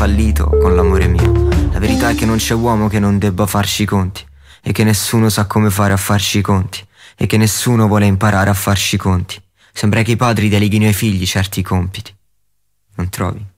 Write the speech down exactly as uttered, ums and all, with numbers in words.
fallito con l'amore mio. La verità è che non c'è uomo che non debba farci i conti, e che nessuno sa come fare a farci i conti, e che nessuno vuole imparare a farci i conti. Sembra che i padri deleghino ai figli certi compiti. Non trovi?